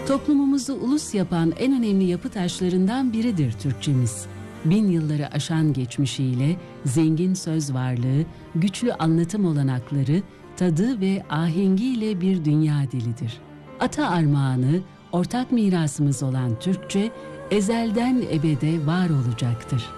Toplumumuzu ulus yapan en önemli yapı taşlarından biridir Türkçemiz. 1000 yılları aşan geçmişiyle, zengin söz varlığı, güçlü anlatım olanakları, tadı ve ahengiyle bir dünya dilidir. Ata armağanı, ortak mirasımız olan Türkçe, ezelden ebede var olacaktır.